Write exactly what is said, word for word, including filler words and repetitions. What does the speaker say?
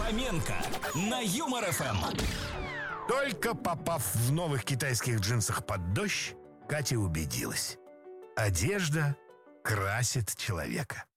Фоменко на Юмор эф эм. Только попав в новых китайских джинсах под дождь, Катя убедилась: одежда красит человека.